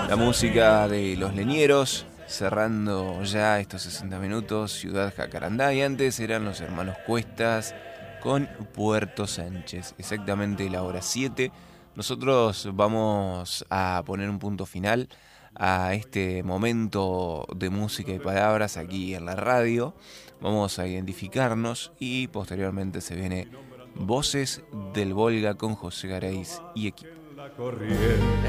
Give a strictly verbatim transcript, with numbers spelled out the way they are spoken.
La música de Los Leñeros, cerrando ya estos sesenta minutos, Ciudad Jacarandá, y antes eran los hermanos Cuestas con Puerto Sánchez, exactamente la hora siete. Nosotros vamos a poner un punto final a este momento de música y palabras aquí en la radio. Vamos a identificarnos y posteriormente se viene Voces del Volga con José Gareis y equipo.